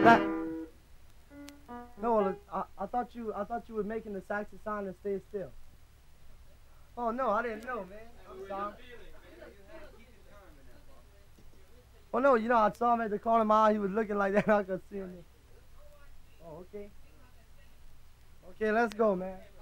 That, no, I thought you were making the Saxon sign and stay still. Oh no, I didn't know, man. I'm sorry. Well, no, I saw him at the corner of my eye. He was looking like that. I could see him. Oh, okay. Okay, let's go, man.